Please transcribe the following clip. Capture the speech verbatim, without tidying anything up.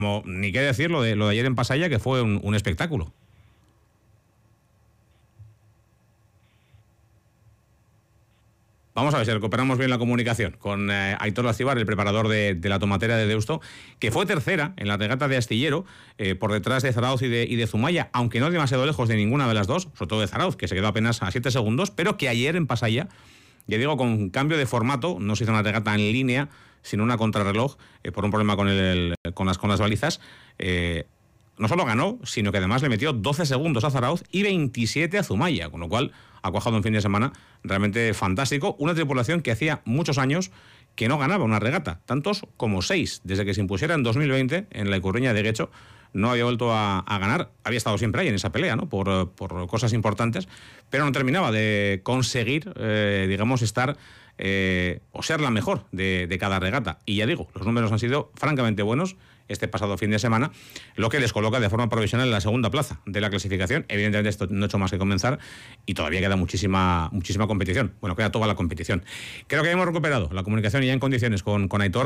Como, ni qué decir lo de, lo de ayer en Pasaia, que fue un, un espectáculo. Vamos a ver si recuperamos bien la comunicación con eh, Aitor Lacibar, el preparador de, de la tomatera de Deusto, que fue tercera en la regata de Astillero, eh, por detrás de Zarauz y de, y de Zumaya, aunque no demasiado lejos de ninguna de las dos, sobre todo de Zarauz, que se quedó apenas a siete segundos, pero que ayer en Pasaia, ya digo, con cambio de formato, no se hizo una regata en línea, sino una contrarreloj, eh, por un problema con, el, con, las, con las balizas. Eh, no solo ganó, sino que además le metió doce segundos a Zarauz y veintisiete a Zumaya, con lo cual ha cuajado un fin de semana realmente fantástico. Una tripulación que hacía muchos años que no ganaba una regata, tantos como seis, desde que se impusiera en dos mil veinte en la Icurreña de Guecho. No había vuelto a, a ganar, había estado siempre ahí en esa pelea, ¿no? Por, por cosas importantes, pero no terminaba de conseguir, eh, digamos, estar eh, o ser la mejor de, de cada regata. Y ya digo, los números han sido francamente buenos este pasado fin de semana, lo que les coloca de forma provisional en la segunda plaza de la clasificación. Evidentemente esto no ha hecho más que comenzar y todavía queda muchísima, muchísima competición. Bueno, queda toda la competición. Creo que hemos recuperado la comunicación ya en condiciones con, con Aitor.